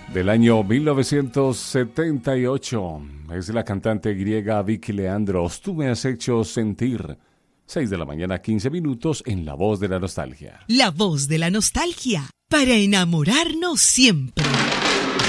del año 1978. Es la cantante griega Vicky Leandros. Tú me has hecho sentir. 6 de la mañana, 15 minutos en La Voz de la Nostalgia. La Voz de la Nostalgia, para enamorarnos siempre.